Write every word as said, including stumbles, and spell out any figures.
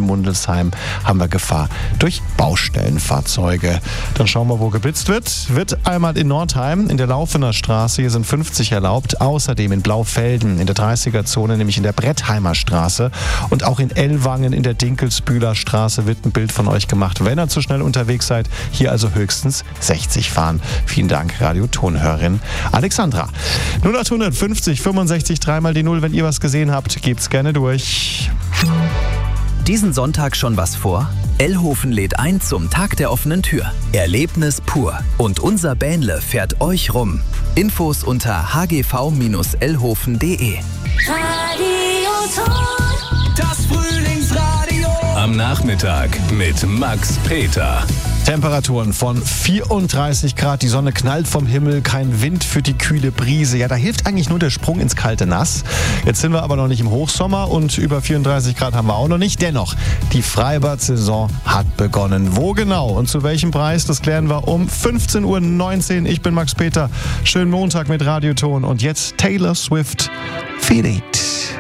Mundelsheim haben wir Gefahr durch Baustellenfahrzeuge. Dann schauen wir, wo geblitzt wird. Wird einmal in Nordheim in der Laufener Straße, hier sind fünfzig erlaubt. Außerdem in Blaufelden in der dreißiger-Zone, nämlich in der Brettheimer Straße. Und auch in Ellwangen in der Dinkelsbühler Straße wird ein Bild von euch gemacht. Wenn ihr zu schnell unterwegs seid, hier also höchstens sechzig fahren. Vielen Dank, Radio-Tonhörerin Alexandra. null acht fünfzig fünfundsechzig dreimal die Null. Wenn ihr was gesehen habt, gebt's gerne durch. Diesen Sonntag schon was vor? Ellhofen lädt ein zum Tag der offenen Tür. Erlebnis pur. Und unser Bähnle fährt euch rum. Infos unter h g v Bindestrich ellhofen punkt d e. Das Frühlingsradio. Am Nachmittag mit Max Peter. Temperaturen von vierunddreißig Grad, die Sonne knallt vom Himmel, kein Wind für die kühle Brise. Ja, da hilft eigentlich nur der Sprung ins kalte Nass. Jetzt sind wir aber noch nicht im Hochsommer und über vierunddreißig Grad haben wir auch noch nicht. Dennoch, die Freibad-Saison hat begonnen. Wo genau und zu welchem Preis, das klären wir um fünfzehn Uhr neunzehn. Ich bin Max Peter. Schönen Montag mit Radioton und jetzt Taylor Swift, Feel It.